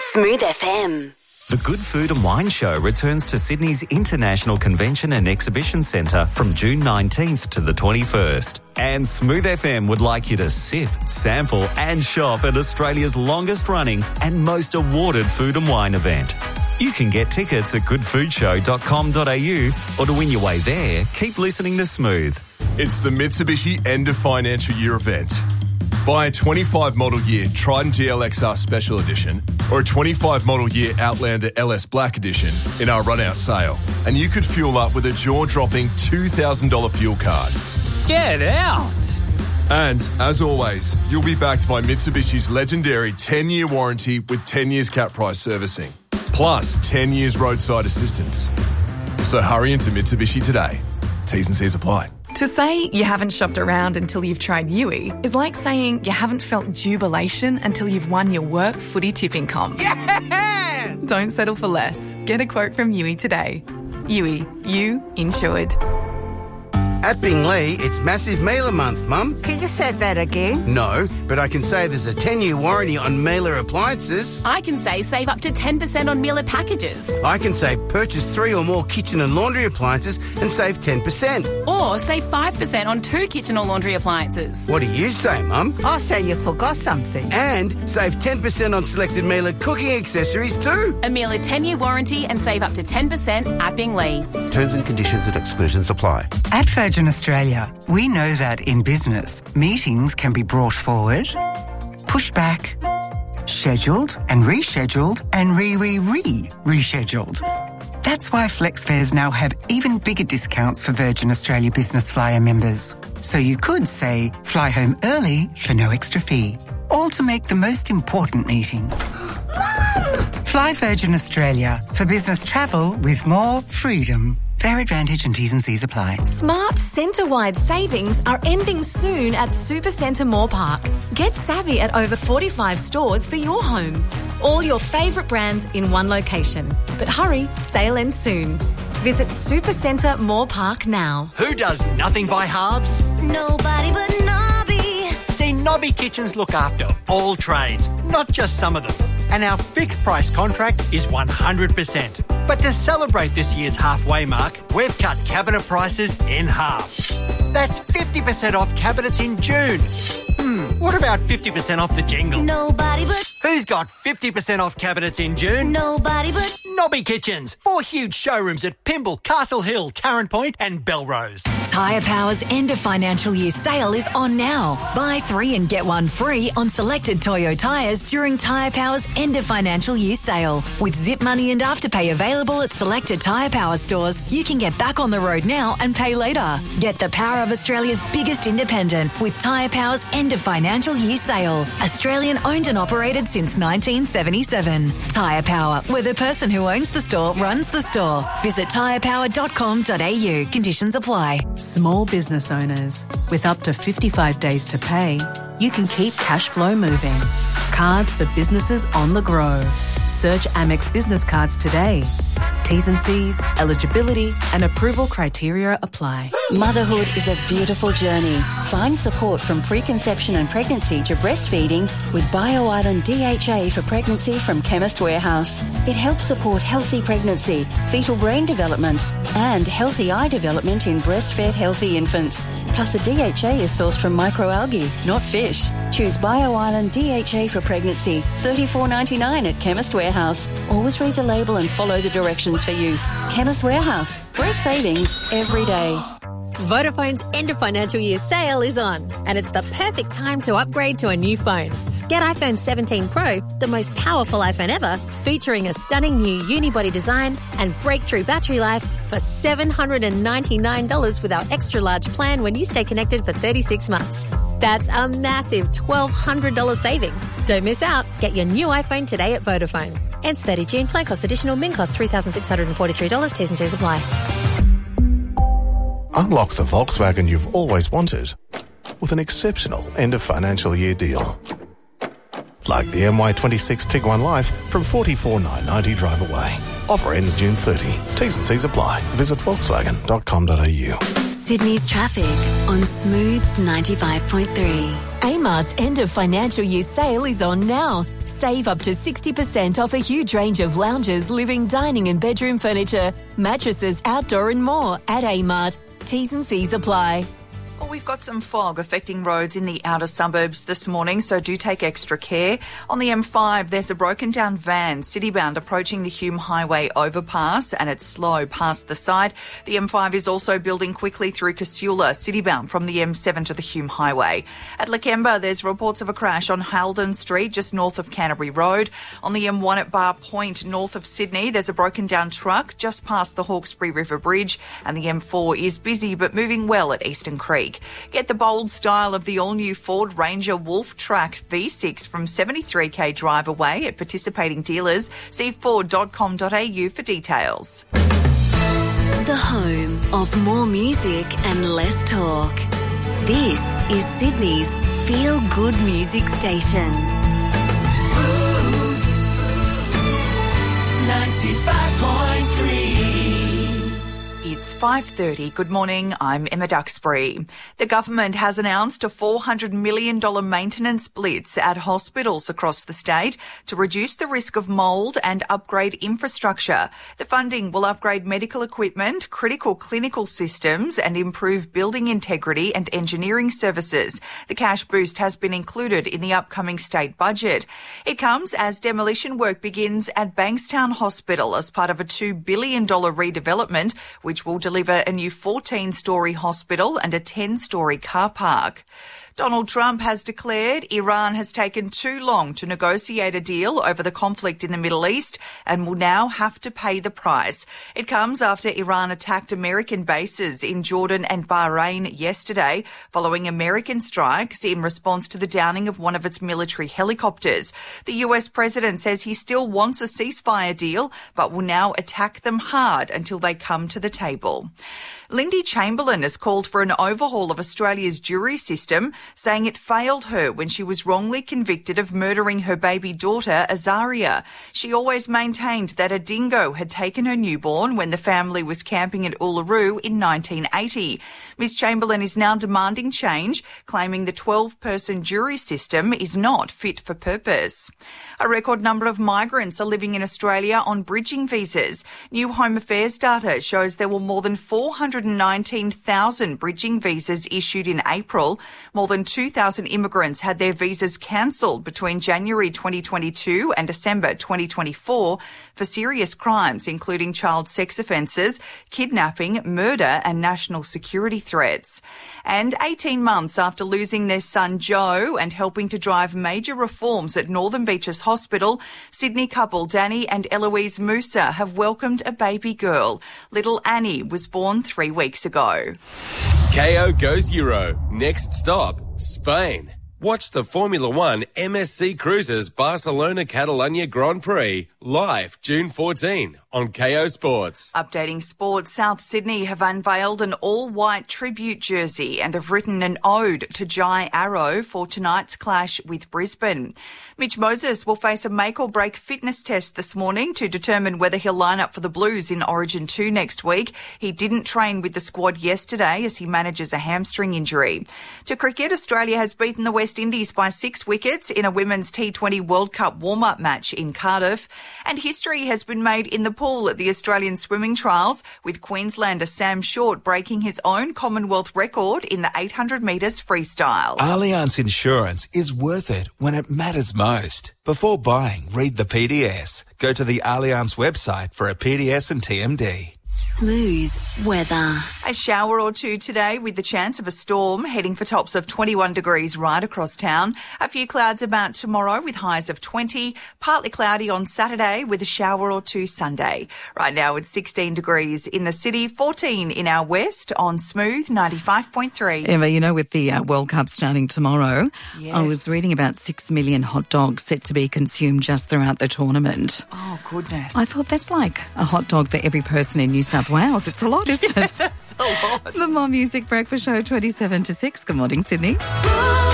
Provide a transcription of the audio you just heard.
Smooth FM. The Good Food and Wine Show returns to Sydney's International Convention and Exhibition Centre from June 19th to the 21st. And Smooth FM would like you to sip, sample and shop at Australia's longest running and most awarded food and wine event. You can get tickets at goodfoodshow.com.au, or to win your way there, keep listening to Smooth. It's the Mitsubishi End of Financial Year event. Buy a 25 model year Triton GLXR Special Edition or a 25 model year Outlander LS Black Edition in our run-out sale, and you could fuel up with a jaw-dropping $2,000 fuel card. Get out! And, as always, you'll be backed by Mitsubishi's legendary 10-year warranty with 10 years cap price servicing, plus 10 years roadside assistance. So hurry into Mitsubishi today. T's and C's apply. To say you haven't shopped around until you've tried Yui is like saying you haven't felt jubilation until you've won your work footy tipping comp. Yes! Don't settle for less. Get a quote from Yui today. Yui, you insured. At Bingley, it's Massive Mailer Month, Mum. Can you say that again? No, but I can say there's a 10-year warranty on Mailer appliances. I can say save up to 10% on Mailer packages. I can say purchase 3 or more kitchen and laundry appliances and save 10%. Or save 5% on 2 kitchen or laundry appliances. What do you say, Mum? I say you forgot something. And save 10% on selected Mailer cooking accessories too. A Mailer 10-year warranty and save up to 10% at Bingley. Terms and conditions and exclusions apply. At Virgin Australia, we know that in business, meetings can be brought forward, pushed back, scheduled and rescheduled and rescheduled. That's why FlexFares now have even bigger discounts for Virgin Australia Business Flyer members. So you could say, fly home early for no extra fee, all to make the most important meeting. Fly Virgin Australia for business travel with more freedom. Fair advantage and T's and C's apply. Smart centre-wide savings are ending soon at Supercentre Moore Park. Get savvy at over 45 stores for your home. All your favourite brands in one location. But hurry, sale ends soon. Visit Supercentre Moore Park now. Who does nothing by halves? Nobody but Nobby. See, Nobby Kitchens look after all trades, not just some of them. And our fixed price contract is 100%. But to celebrate this year's halfway mark, we've cut cabinet prices in half. That's 50% off cabinets in June. What about 50% off the jingle? Nobody but... Who's got 50% off cabinets in June? Nobody but... Nobby Kitchens. 4 huge showrooms at Pymble, Castle Hill, Tarrant Point and Belrose. Tyre Power's end of financial year sale is on now. Buy 3 and get 1 free on selected Toyo tyres during Tyre Power's end of financial year sale. With Zip Money and Afterpay available at selected Tyre Power stores, you can get back on the road now and pay later. Get the power of Australia's biggest independent with Tyre Power's end of financial year sale. Australian owned and operated since 1977. Tyre Power, where the person who owns the store runs the store. Visit tyrepower.com.au. Conditions apply. Small business owners, with up to 55 days to pay, you can keep cash flow moving. Cards for businesses on the go. Search Amex Business Cards today. T's and C's, eligibility and approval criteria apply. Motherhood is a beautiful journey. Find support from preconception and pregnancy to breastfeeding with BioIsland DHA for pregnancy from Chemist Warehouse. It helps support healthy pregnancy, fetal brain development and healthy eye development in breastfed healthy infants. Plus, the DHA is sourced from microalgae, not fish. Choose BioIsland DHA for pregnancy, $34.99 at Chemist Warehouse. Always read the label and follow the directions for use. Chemist Warehouse. Great savings every day. Vodafone's end of financial year sale is on, and it's the perfect time to upgrade to a new phone. Get iPhone 17 Pro, the most powerful iPhone ever, featuring a stunning new unibody design and breakthrough battery life for $799 with our extra large plan when you stay connected for 36 months. That's a massive $1,200 saving. Don't miss out. Get your new iPhone today at Vodafone. Ends 30 June. Plan cost additional. Min cost $3,643. T's and C's apply. Unlock the Volkswagen you've always wanted with an exceptional end of financial year deal. Like the MY26 Tiguan Life from $44,990 drive away. Offer ends June 30. T's and C's apply. Visit Volkswagen.com.au. Sydney's traffic on Smooth 95.3. Amart's end of financial year sale is on now. Save up to 60% off a huge range of lounges, living, dining and bedroom furniture, mattresses, outdoor and more at Amart. T's and C's apply. Well, we've got some fog affecting roads in the outer suburbs this morning, so do take extra care. On the M5, there's a broken down van, citybound, approaching the Hume Highway overpass, and it's slow past the side. The M5 is also building quickly through Casula, citybound from the M7 to the Hume Highway. At Lakemba, there's reports of a crash on Halden Street, just north of Canterbury Road. On the M1 at Bar Point, north of Sydney, there's a broken down truck just past the Hawkesbury River Bridge, and the M4 is busy but moving well at Eastern Creek. Get the bold style of the all-new Ford Ranger Wolf Track V6 from 73k drive away at participating dealers. See Ford.com.au for details. The home of more music and less talk. This is Sydney's feel-good music station. Smooth 95.3. It's 5:30. Good morning. I'm Emma Duxbury. The government has announced a $400 million maintenance blitz at hospitals across the state to reduce the risk of mould and upgrade infrastructure. The funding will upgrade medical equipment, critical clinical systems and improve building integrity and engineering services. The cash boost has been included in the upcoming state budget. It comes as demolition work begins at Bankstown Hospital as part of a $2 billion redevelopment, which will deliver a new 14-storey hospital and a 10-storey car park. Donald Trump has declared Iran has taken too long to negotiate a deal over the conflict in the Middle East and will now have to pay the price. It comes after Iran attacked American bases in Jordan and Bahrain yesterday, following American strikes in response to the downing of one of its military helicopters. The US president says he still wants a ceasefire deal, but will now attack them hard until they come to the table. Lindy Chamberlain has called for an overhaul of Australia's jury system, saying it failed her when she was wrongly convicted of murdering her baby daughter, Azaria. She always maintained that a dingo had taken her newborn when the family was camping at Uluru in 1980. Ms. Chamberlain is now demanding change, claiming the 12-person jury system is not fit for purpose. A record number of migrants are living in Australia on bridging visas. New Home Affairs data shows there were more than 419,000 bridging visas issued in April. More than 2,000 immigrants had their visas cancelled between January 2022 and December 2024 for serious crimes, including child sex offences, kidnapping, murder and national security threats. And 18 months after losing their son Joe and helping to drive major reforms at Northern Beaches Hospital, Sydney couple Danny and Eloise Musa have welcomed a baby girl. Little Annie was born 3 weeks ago. KO goes Euro. Next stop, Spain. Watch the Formula One MSC Cruises Barcelona Catalunya Grand Prix live June 14 on KO Sports. Updating sports, South Sydney have unveiled an all-white tribute jersey and have written an ode to Jai Arrow for tonight's clash with Brisbane. Mitch Moses will face a make-or-break fitness test this morning to determine whether he'll line up for the Blues in Origin 2 next week. He didn't train with the squad yesterday as he manages a hamstring injury. To cricket, Australia has beaten the West Indies by 6 wickets in a Women's T20 World Cup warm-up match in Cardiff. And history has been made in the pool at the Australian swimming trials, with Queenslander Sam Short breaking his own Commonwealth record in the 800 metres freestyle. Allianz Insurance is worth it when it matters most. Before buying, read the PDS. Go to the Allianz website for a PDS and TMD. Smooth weather. A shower or two today with the chance of a storm, heading for tops of 21 degrees right across town. A few clouds about tomorrow with highs of 20. Partly cloudy on Saturday with a shower or two Sunday. Right now it's 16 degrees in the city, 14 in our west on Smooth 95.3. Emma, you know, with the World Cup starting tomorrow, yes. I was reading about 6 million hot dogs set to be consumed just throughout the tournament. Oh, goodness. I thought that's like a hot dog for every person in New South Wales. It's a lot, isn't it? That's a lot. The More Music Breakfast Show, 27 to 6. Good morning, Sydney.